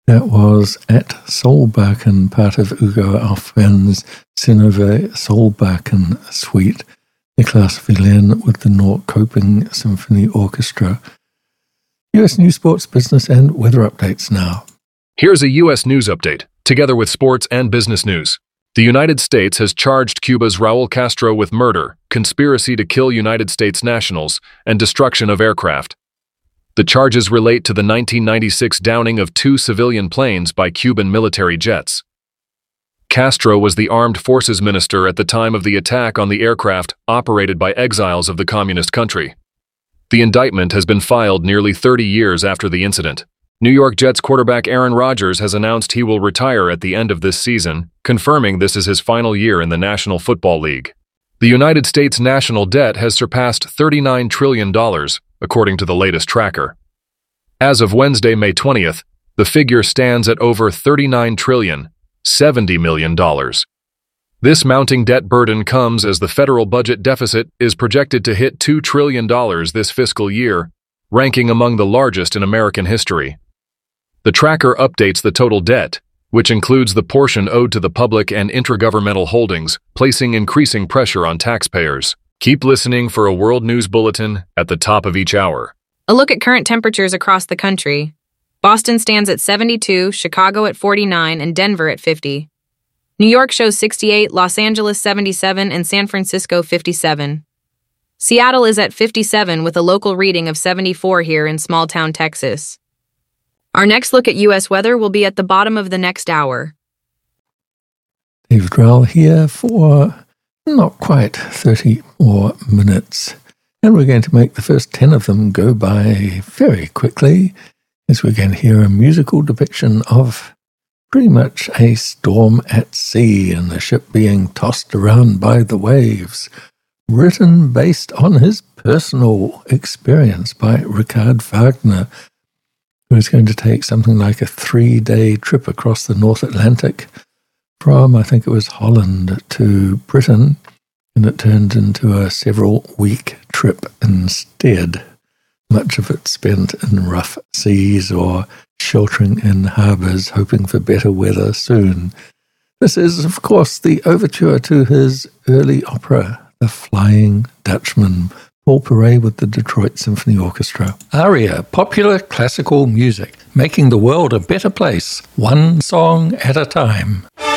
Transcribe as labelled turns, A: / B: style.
A: That was At Solbakken, part of Hugo Aufwend's Synnöve Solbakken Suite, Niklas Wilén with the Norrköping Symphony Orchestra. U.S. news, sports, business, and weather updates now.
B: Here's a U.S. news update, together with sports and business news. The United States has charged Cuba's Raul Castro with murder, conspiracy to kill United States nationals, and destruction of aircraft. The charges relate to the 1996 downing of 2 civilian planes by Cuban military jets. Castro was the armed forces minister at the time of the attack on the aircraft operated by exiles of the communist country. The indictment has been filed nearly 30 years after the incident. New York Jets quarterback Aaron Rodgers has announced he will retire at the end of this season, confirming this is his final year in the National Football League. The United States national debt has surpassed $39 trillion, according to the latest tracker. As of Wednesday, May 20th, the figure stands at over $39 trillion, $70 million. This mounting debt burden comes as the federal budget deficit is projected to hit $2 trillion this fiscal year, ranking among the largest in American history. The tracker updates the total debt, which includes the portion owed to the public and intragovernmental holdings, placing increasing pressure on taxpayers. Keep listening for a World News Bulletin at the top of each hour.
C: A look at current temperatures across the country. Boston stands at 72, Chicago at 49, and Denver at 50. New York shows 68, Los Angeles 77, and San Francisco 57. Seattle is at 57 with a local reading of 74 here in small-town Texas. Our next look at U.S. weather will be at the bottom of the next hour.
A: David Rowell here for not quite 30 more minutes. And we're going to make the first 10 of them go by very quickly, as we're going to hear a musical depiction of pretty much a storm at sea and the ship being tossed around by the waves, written based on his personal experience by Richard Wagner, who is going to take something like a 3-day trip across the North Atlantic from, I think it was Holland to Britain, and it turned into a several-week trip instead, much of it spent in rough seas or sheltering in harbours, hoping for better weather soon. This is, of course, the overture to his early opera, The Flying Dutchman, Paul Perret with the Detroit Symphony Orchestra. ARIA, popular classical music, making the world a better place, one song at a time.